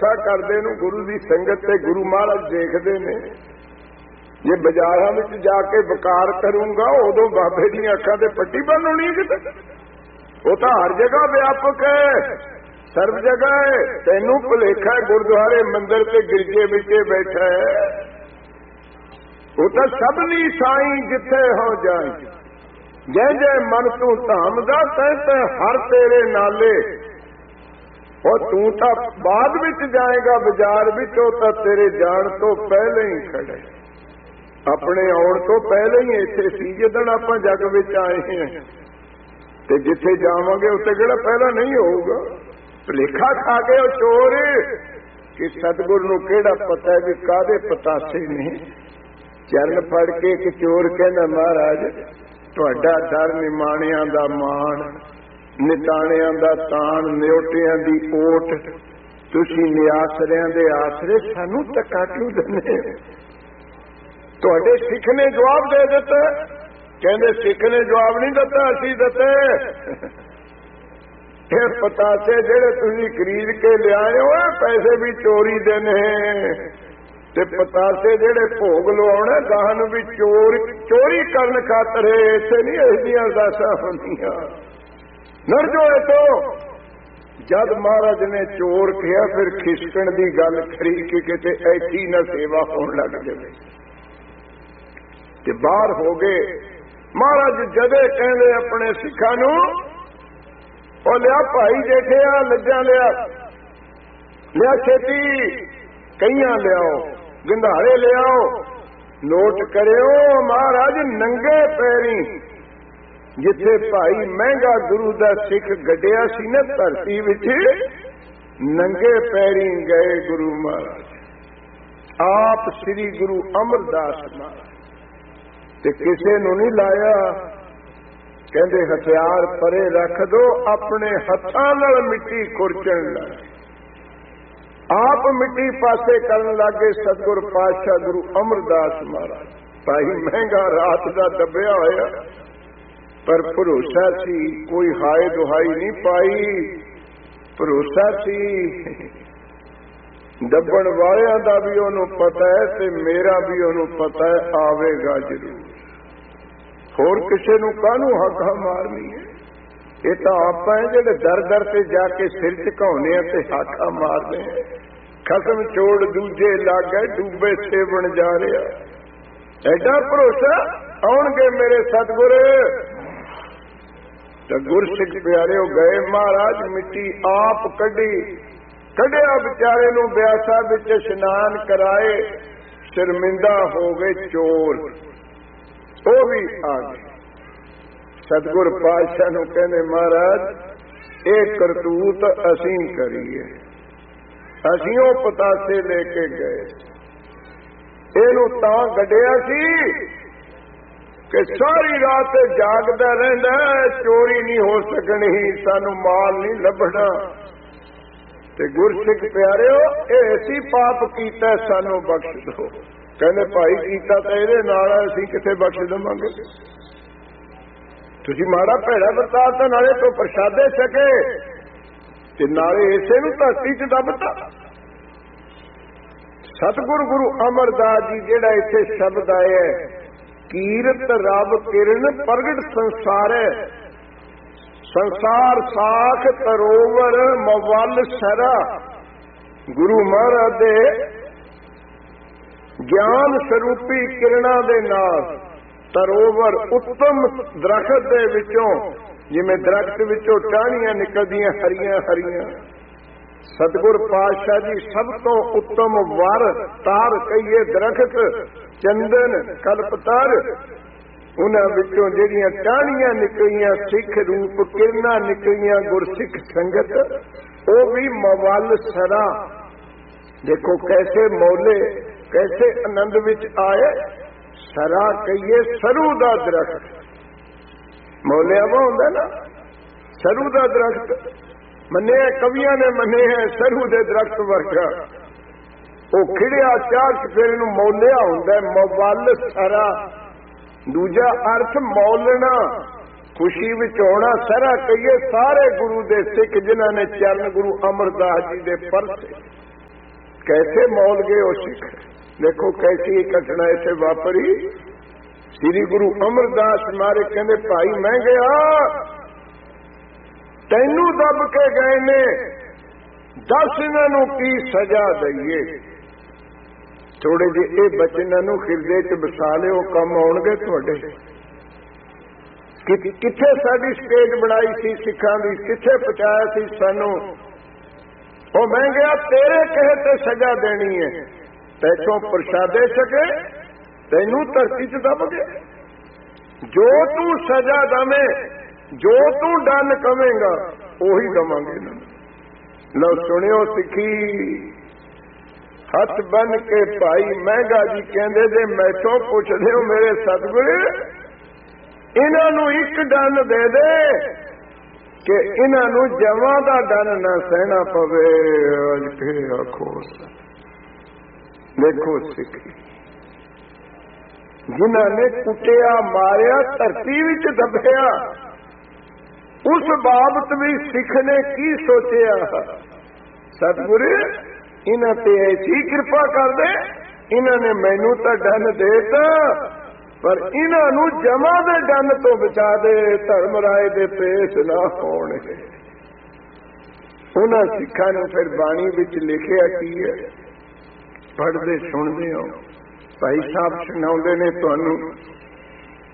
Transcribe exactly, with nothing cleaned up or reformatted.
सेवा करते नूं गुरु की संगत ते गुरु महाराज देखते ने। जे बाजारां विच जाके वकार करूंगा उदों बाबे दी अखां ते पट्टी बंद होनी है किते। वो तो हर जगह व्यापक है, सर्व जगह है। तैनू भुलेखा है गुरुद्वारे मंदिर ते गिरजे विच बैठा है। वो तो सबनी साई जिथे हो जाए, जै जै मन तू धाम दा तै तै हर तेरे नाले। और तू तो बाद विच जाएगा बाजार विच, वो तो तेरे जान तो पहले ही खड़े, अपने आउण तो पहले ही इत्थे सी जिदण आपां जग विच आए हैं। ते जिथे जावांगे उत्थे किहड़ा पहला नहीं होऊगा। भुलेखा खा के ओ चोर कि सतगुर नूं किहड़ा पता है कि काहदे पतासे ने। चरण फड़ के एक चोर कहंदा महाराज तुहाडा डर निमाणियां दा मान, निताणियां दा ताण, निओटियां दी ओट, तुसीं निआसरियां दे आसरे सानूं धक्का क्यों दिंदे हो? तुहाडे सिख ने जवाब दे दिता। कहंदे सिख ने जवाब नहीं दिता, असीं दिते। ये पतासे जेड़े तुसीं खरीद के लिआए हो पैसे भी चोरी दे ने, ते पतासे जेड़े भोग लवाउणे गाहन भी चोर चोरी करन खातर इत्थे नहीं इहदियां अरदासां होंदियां। नर जो है तो जद महाराज ने चोर कहा फिर खिसकण की गल करी कि किते ऐसी ना सेवा होण लग जाए ते बाहर हो गए। महाराज जदे कहंदे अपने सिखां नूं ओ लिया भाई जेठिया लज्जा लिया लिया छेती कईयां लियाओ गंधारे लियाओ नोट करियो महाराज नंगे पैरी जिथे भाई महंगा गुरु दा सिख गड्डिया सी ना धरती विच नंगे पैरी गए गुरु महाराज आप श्री गुरु अमरदास महाराज ते किसे नूं नहीं लाया। कहंदे हथियार परे रख दो अपने हत्थां नाल मिट्टी खुरचण लग, आप मिट्टी पासे करन लगे। सतगुर पातशाह गुरु अमरदास महाराज भाई महंगा रात दा दबिया होया पर भरोसा सी, कोई हाय दुहाई नहीं पाई, भरोसा सी। दबण वालियां दा भी उहनूं पता है ते मेरा भी उहनूं पता है आवेगा जरूर। होर किसे नूं काहनूं हाका मारनी है? ये तो आपां है जिहड़े दर दर ते जाके सिर झुकाउने आ ते हाका मारदे हैं। खसम छोड़ दूजे लागे डूबे सेवण जा रहा। एडा भरोसा आउणगे मेरे सतगुर। तो गुरसिख प्यारे गए महाराज मिट्टी आप कढ़ी कढ़िया बेचारे नूं ब्यासा विच इशनान कराए। शर्मिंदा हो गए चोर, वो भी आ गए। सतगुर पातशाह नूं कहंदे महाराज ये करतूत असीं करीए, असीं वो पतासे लेके गए। इहनूं तां गड्डिया सी कि सारी रात जागदा रहिंदा, चोरी नहीं हो सकनी, सानू माल नहीं लभना। ते गुरसिख प्यारिओ ये ऐसी पाप कीता सानू बख्श दो। कहने भाई कीता तो इहदे नाल असीं किथे बख्श देवांगे? तुसीं माड़ा भैड़ा बरताता, नाले तो प्रसादे छके ते नाले इसे नूं धरती च दबता। सतगुरु गुरु अमरदास जी जिहड़ा इत्थे शब्द आया कीरत रब किरण प्रगट संसार है, संसार साख तरोवर मवल सरा। गुरु महाराज दे ज्ञान स्वरूपी किरणा दे नाल तरोवर उत्तम दरखत दे विचों, जिवें दरखत विचों टहनियां निकलदियां हरियां हरियां। सतगुर पातशाह जी सब तो उत्तम वर तार कहिए दरखत चंदन कल्पतर, उन्हां विचों जिहड़ियां टहनियां निकलियां सिख रूप किरना निकलियां गुरसिख संगत, वो भी मवल सरा। देखो कैसे मौले कैसे आनंद विच आए। सरा कहिए सरू दा दरख्त, मौलिया वो हुंदा ना सरू दा दरख्त, मन्ने कवियां ने मन्ने है सरू दे दरख्त वर्गा। वो खिड़िया चार चफेरे नूं मौलिया हुंदा है, मवल सरा। दूजा अर्थ मौलना, खुशी विच होना। सरा कहिए सारे गुरु दे सिख जिन्हां ने चरण गुरु अमरदास जी दे परसे कैसे मौल गए वो सिख। देखो कैसी घटना इसे वापरी। श्री गुरु अमरदास मारे कहते भाई मैं गया तैनू दब के गए ने, दस इन्हों की सजा दईए। थोड़े जे ये बचन हिरदे च बसा लिओ, कम आउणगे तुहाडे। किथे साडी स्टेज बनाई सी सिखां दी, किथे पहुंचाया सी सानू। वो मैं गया तेरे कहे ते सजा देनी है, तैथों प्रसादे सके तैनू धरती च दब गए। जो तू सजा दवे, जो तू डन कवेंगा उही दवांगे। लो सुनियो सिखी, हथ बन के भाई महंगा जी कहते जे मैथों पुछदे हो मेरे सतगुर, इन्हों एक डन दे दे कि इन्हों जवां का डन ना सहना पवे। आखो देखो सिखी, जिन्होंने कुटिया मारिया धरती विच दबिया, उस बाबत भी सिख ने की सोचिया, सतगुर इन्हां ते ऐसी कृपा कर दे, इन्होंने मैनू तो डन देता पर इन्हों जमा दे डन तो बचा दे, धर्म राय दे पेश ना होने। उन्होंने सिखा ने फिर बाणी विच लिखिया की है, पढ़ते सुनते हो। भाई साहब सुनाते ने तुहानू